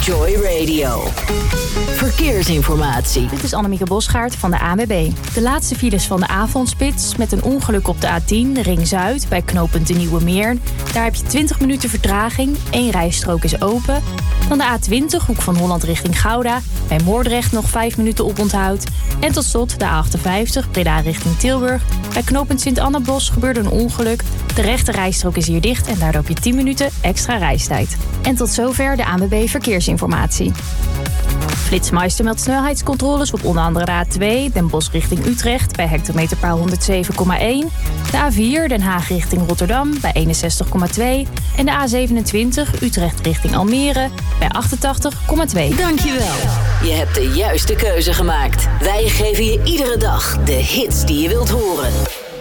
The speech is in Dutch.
Joy Radio. Verkeersinformatie. Dit is Annemieke Bosgaard van de ANWB. De laatste files van de avondspits met een ongeluk op de A10, de Ring Zuid, bij knooppunt de Nieuwe Meer. Daar heb je 20 minuten vertraging. 1 rijstrook is open. Dan de A20, hoek van Holland richting Gouda. Bij Moordrecht nog 5 minuten oponthoud. En tot slot de A58, Breda richting Tilburg. Bij knooppunt Sint-Annabos gebeurde een ongeluk. De rechte rijstrook is hier dicht en daardoor heb je 10 minuten extra reistijd. En tot zover de ANWB Verkeersinformatie. Flitsmeister meldt snelheidscontroles op onder andere de A2, Den Bosch richting Utrecht bij hectometerpaal 107,1. De A4, Den Haag richting Rotterdam bij 61,2. En de A27, Utrecht richting Almere bij 88,2. Dankjewel. Je hebt de juiste keuze gemaakt. Wij geven je iedere dag de hits die je wilt horen.